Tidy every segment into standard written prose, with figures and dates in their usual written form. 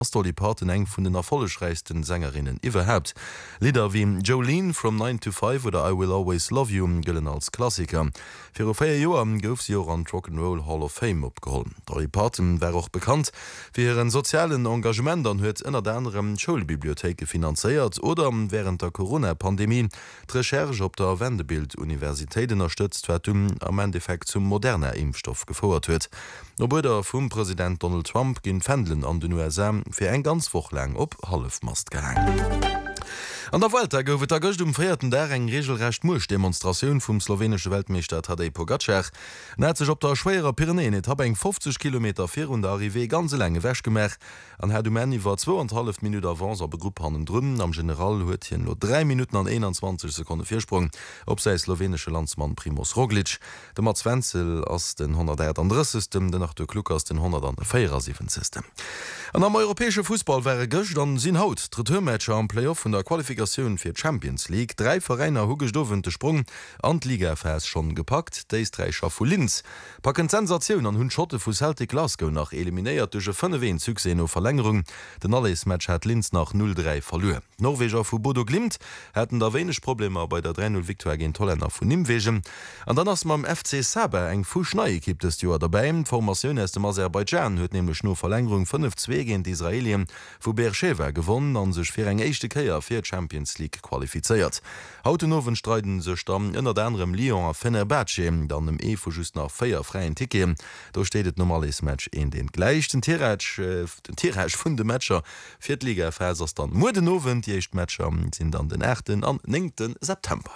Dolly Parton eng vun den erfollegreichsten Sängerinnen überhaupt. Lieder wie Jolene from 9 to 5 oder I Will Always Love You gillen als Klassiker. Für 4 Joer gouf sie an Rock'n'Roll Hall of Fame opgeholt. Dolly Parton war auch bekannt für ihren sozialen Engagement an huet ënner anderem Schulbibliotheke finanziert oder während der Corona-Pandemie die Recherche op der Wendebild-Universität unterstützt, wat am Endeffekt zum moderner Impfstoff gefordert huet. Ober vum Präsident Donald Trump ginn Fändlen an den USA fir eng ganz woch lang op Halfmast gehangen. An der Welt gouf der gocht feierten der eng regelrecht Muschdemonstrationun vum slowensche Weltmeister Tadej Pogacar net sech op der schwerer Pyrenäen et hab eng 50 km vir und der Arrivé ganze länge wäsch gemach an Herr Dumen iwwer 2,5 Minuten avans a begrupp hannen drnnen am General huet hien no 3 Minuten an 21 Sekunden Viersprung op sei slowensche Landsmann Primoz Roglic, de Mats Wenzel ass den 103 System, den nach de Klug ass den 147 System. An am europäesche Fußball wäre gëcht an sinn haut Tretürmatscher am Playoff vun der Qualifikation fir Champions League. 3 Vereiner hugestowen de Sprung an Ligafäs schon gepackt, déis 3 Schaffu Linz. Packen Sensatioun an hunn Schotte vu Celtic Glasgow nach eliminéiert duche 5 Zugsinn o Verlängerung. Den alles Match hat Linz nach 0-3 verloren. Norweger vu Bodo Glimt hätten da wenig Probleme bei der 3-0 Victoire gegen Tollenner vu Nimwegen. An dann ass mam FC Saber eng Fuschnei gibt es Joer dabei. Formatioun aus dem Aserbaidschan huet nämlich nur Verlängerung 5-2 gegen die Israelien vu Beersheva gewonnen an sech fir eng echte Keier fir Champions League qualifiziert. Hautenowen streiten sech dann ënner anderem Lyon a Fenerbahce, dann dem vu just nach 4 freien Tike. Do steht normales Match in den gleichen Tierreich vun de Matscher Viertliga Fäsers dann Modenowen die echt Matscher sind an den 8. an 9. September.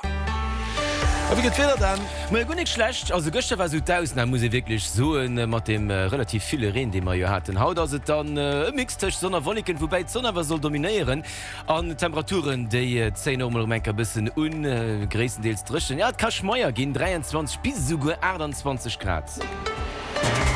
Nicht schlecht also Göchte war so 1000 muss ich wirklich so mat dem relativ viele Reden die man hatten haut also dann mixtisch Sonnerwolken wobei Sonne soll dominieren an Temperaturen die 10 Menker bis ungräendeels drschen ja Kaschmeier gehen 23 bis sogar 28 Grad.